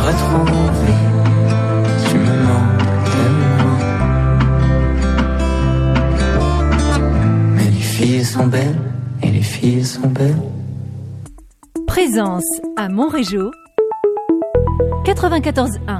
retrouver. Tu me manques tellement. Mais les filles sont belles, et les filles sont belles. Présence à Montrégeau 94.1.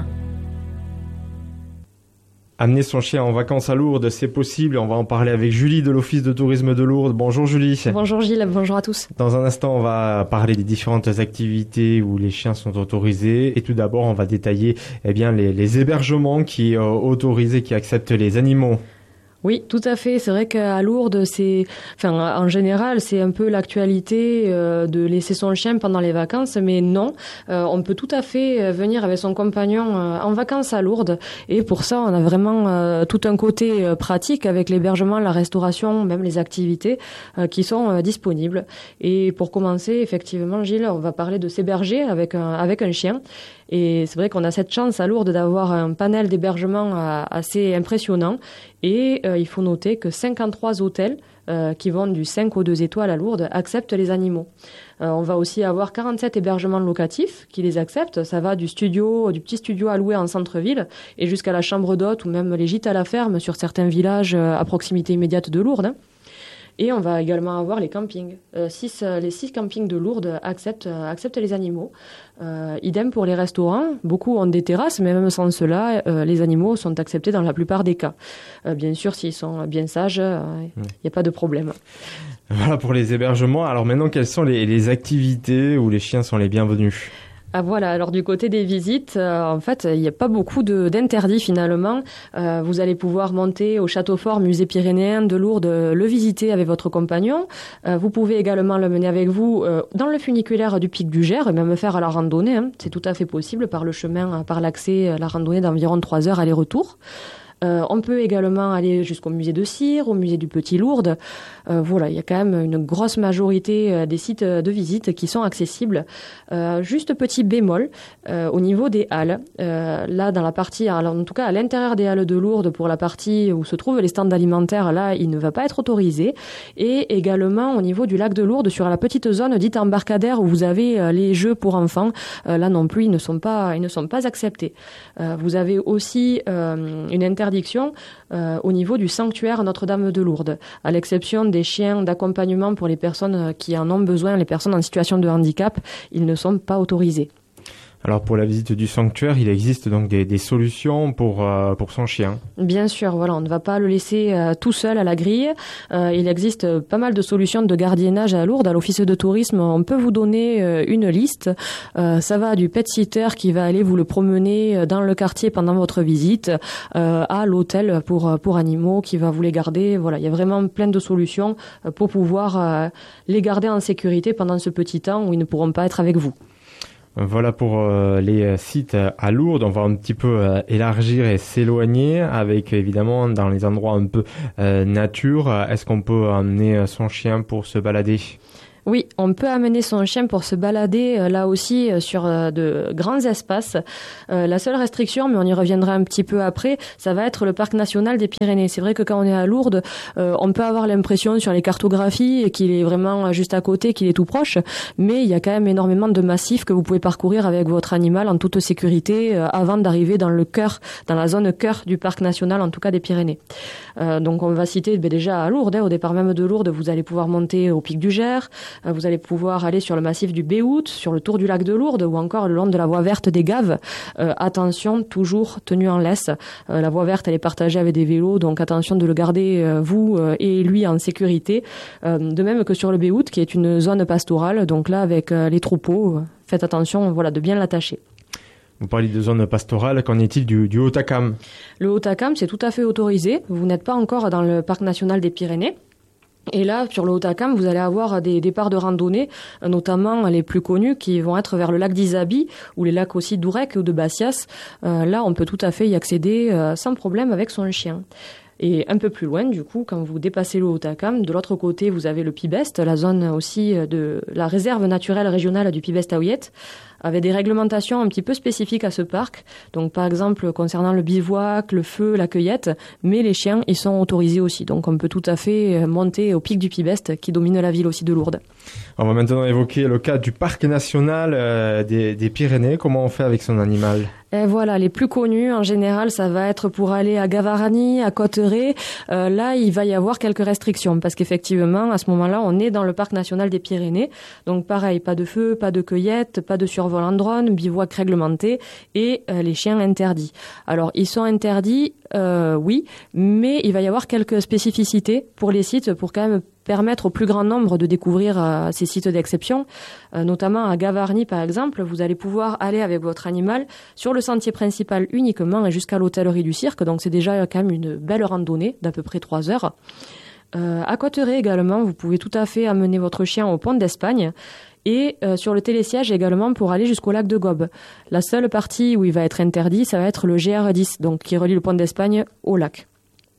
Amener son chien en vacances à Lourdes, c'est possible. On va en parler avec Julie de l'Office de tourisme de Lourdes. Bonjour Julie. Bonjour Gilles, bonjour à tous. Dans un instant, on va parler des différentes activités où les chiens sont autorisés. Et tout d'abord, on va détailler les hébergements qui autorisés, qui acceptent les animaux. Oui, tout à fait. C'est vrai qu'à Lourdes, en général, c'est un peu l'actualité de laisser son chien pendant les vacances, mais non, on peut tout à fait venir avec son compagnon en vacances à Lourdes. Et pour ça, on a vraiment tout un côté pratique avec l'hébergement, la restauration, même les activités qui sont disponibles. Et pour commencer, effectivement, Gilles, on va parler de s'héberger avec un chien. Et c'est vrai qu'on a cette chance à Lourdes d'avoir un panel d'hébergement assez impressionnant. Et il faut noter que 53 hôtels qui vont du 5 aux 2 étoiles à Lourdes acceptent les animaux. On va aussi avoir 47 hébergements locatifs qui les acceptent. Ça va du petit studio à louer en centre-ville et jusqu'à la chambre d'hôte ou même les gîtes à la ferme sur certains villages à proximité immédiate de Lourdes. Et on va également avoir les campings. Les 6 campings de Lourdes acceptent les animaux. Idem pour les restaurants. Beaucoup ont des terrasses, mais même sans cela, les animaux sont acceptés dans la plupart des cas. Bien sûr, s'ils sont bien sages, il n'y a pas de problème. Voilà pour les hébergements. Alors maintenant, quelles sont les activités où les chiens sont les bienvenus ? Ah voilà, alors du côté des visites, en fait, il n'y a pas beaucoup d'interdits finalement. Vous allez pouvoir monter au Château Fort, musée pyrénéen de Lourdes, le visiter avec votre compagnon. Vous pouvez également le mener avec vous dans le funiculaire du Pic du Gers et même faire la randonnée. C'est tout à fait possible par le chemin, par l'accès, la randonnée d'environ 3 heures aller-retour. On peut également aller jusqu'au musée de Cire, au musée du Petit Lourdes. Voilà, il y a quand même une grosse majorité des sites de visite qui sont accessibles. Juste petit bémol au niveau des halles. Là, dans la partie, alors en tout cas à l'intérieur des halles de Lourdes, pour la partie où se trouvent les stands alimentaires, là, il ne va pas être autorisé. Et également au niveau du lac de Lourdes, sur la petite zone dite embarcadère où vous avez les jeux pour enfants, là non plus, ils ne sont pas acceptés. Vous avez aussi une interdiction au niveau du sanctuaire Notre-Dame de Lourdes, à l'exception des chiens d'accompagnement pour les personnes qui en ont besoin, les personnes en situation de handicap, ils ne sont pas autorisés. Alors pour la visite du sanctuaire, il existe donc des solutions pour son chien. Bien sûr, voilà, on ne va pas le laisser tout seul à la grille. Il existe pas mal de solutions de gardiennage à Lourdes. À l'office de tourisme, on peut vous donner une liste. Ça va du pet-sitter qui va aller vous le promener dans le quartier pendant votre visite, à l'hôtel pour animaux qui va vous les garder. Voilà, il y a vraiment plein de solutions pour pouvoir les garder en sécurité pendant ce petit temps où ils ne pourront pas être avec vous. Voilà pour les sites à Lourdes. On va un petit peu élargir et s'éloigner avec évidemment dans les endroits un peu nature. Est-ce qu'on peut emmener son chien pour se balader ? Oui, on peut amener son chien pour se balader là aussi sur de grands espaces. La seule restriction, mais on y reviendra un petit peu après, ça va être le parc national des Pyrénées. C'est vrai que quand on est à Lourdes, on peut avoir l'impression sur les cartographies qu'il est vraiment juste à côté, qu'il est tout proche, mais il y a quand même énormément de massifs que vous pouvez parcourir avec votre animal en toute sécurité avant d'arriver dans la zone cœur du parc national, en tout cas des Pyrénées. Donc on va citer déjà à Lourdes, au départ même de Lourdes, vous allez pouvoir monter au Pic du Gers. Vous allez pouvoir aller sur le massif du Béhout, sur le tour du lac de Lourdes ou encore le long de la voie verte des Gaves. Attention, toujours tenue en laisse. La voie verte, elle est partagée avec des vélos, donc attention de le garder, vous et lui, en sécurité. De même que sur le Béhout, qui est une zone pastorale, donc là, avec les troupeaux, faites attention de bien l'attacher. Vous parlez de zone pastorale, qu'en est-il du Haut-Acam ? Le Haut-Acam, c'est tout à fait autorisé. Vous n'êtes pas encore dans le parc national des Pyrénées. Et là, sur le Haut-Acam, vous allez avoir des départs de randonnée, notamment les plus connus, qui vont être vers le lac d'Isabi ou les lacs aussi d'Ourec ou de Bassias. Là, on peut tout à fait y accéder sans problème avec son chien. Et un peu plus loin, du coup, quand vous dépassez le Haut-Acam, de l'autre côté, vous avez le Pibest, la zone aussi de la réserve naturelle régionale du Pibest-Aouillette, avec des réglementations un petit peu spécifiques à ce parc. Donc, par exemple, concernant le bivouac, le feu, la cueillette, mais les chiens, ils sont autorisés aussi. Donc, on peut tout à fait monter au pic du Pibest, qui domine la ville aussi de Lourdes. On va maintenant évoquer le cas du parc national des Pyrénées. Comment on fait avec son animal ? Et voilà, les plus connus, en général, ça va être pour aller à Gavarnie, à Cotteret. Là, il va y avoir quelques restrictions parce qu'effectivement, à ce moment-là, on est dans le parc national des Pyrénées. Donc, pareil, pas de feu, pas de cueillette, pas de survol en drone, bivouac réglementé et les chiens interdits. Alors, ils sont interdits, oui, mais il va y avoir quelques spécificités pour les sites pour quand même permettre au plus grand nombre de découvrir ces sites d'exception. Notamment à Gavarnie, par exemple, vous allez pouvoir aller avec votre animal sur le sentier principal uniquement et jusqu'à l'hôtellerie du cirque. Donc, c'est déjà quand même une belle randonnée d'à peu près 3 heures. À Cotteret également, vous pouvez tout à fait amener votre chien au pont d'Espagne et sur le télésiège également pour aller jusqu'au lac de Gobes. La seule partie où il va être interdit, ça va être le GR10, donc qui relie le pont d'Espagne au lac.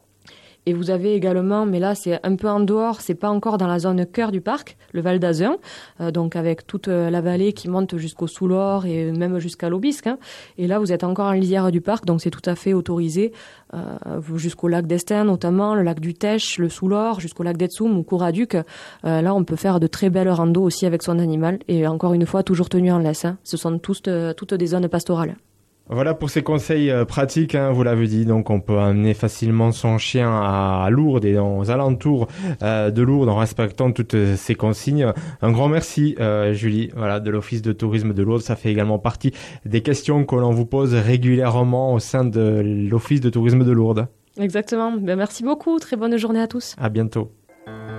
Et vous avez également, mais là c'est un peu en dehors, c'est pas encore dans la zone cœur du parc, le Val d'Azun, donc avec toute la vallée qui monte jusqu'au Soulor et même jusqu'à l'Aubisque. Hein. Et là vous êtes encore en lisière du parc, donc c'est tout à fait autorisé jusqu'au lac d'Estaing notamment, le lac du Tech, le Soulor, jusqu'au lac d'Etsoum ou Couraduc. Là on peut faire de très belles randos aussi avec son animal et encore une fois toujours tenu en laisse. Hein. Ce sont toutes des zones pastorales. Voilà pour ces conseils pratiques, hein, vous l'avez dit, donc on peut amener facilement son chien à Lourdes et aux alentours de Lourdes en respectant toutes ces consignes. Un grand merci Julie, voilà, de l'Office de tourisme de Lourdes, ça fait également partie des questions que l'on vous pose régulièrement au sein de l'Office de tourisme de Lourdes. Exactement, merci beaucoup, très bonne journée à tous. À bientôt.